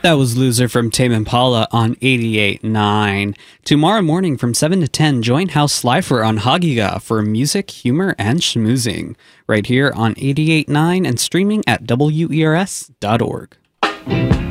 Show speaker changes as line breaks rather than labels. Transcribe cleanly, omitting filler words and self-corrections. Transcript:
That was Loser from Tame Impala on 88.9. Tomorrow morning from 7 to 10, join House Slifer on Hagiga for music, humor, and schmoozing. Right here on 88.9 and streaming at WERS.org.